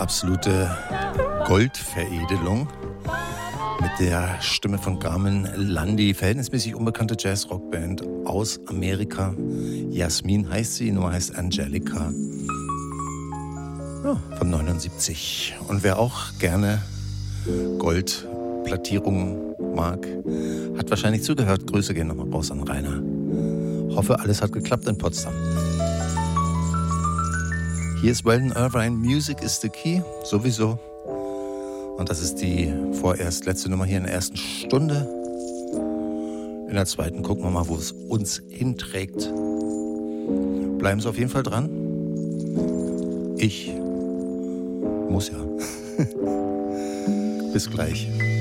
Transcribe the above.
absolute Goldveredelung mit der Stimme von Carmen Landi, verhältnismäßig unbekannte Jazz-Rockband aus Amerika. Jasmin heißt sie, Nummer heißt Angelica. Ja, von 79. Und wer auch gerne Goldplattierungen mag, hat wahrscheinlich zugehört. Grüße gehen nochmal raus an Rainer. Hoffe, alles hat geklappt in Potsdam. Hier ist Weldon Irvine, Music is the Key, sowieso. Und das ist die vorerst letzte Nummer hier in der ersten Stunde. In der zweiten gucken wir mal, wo es uns hinträgt. Bleiben Sie auf jeden Fall dran. Ich muss ja. Bis gleich.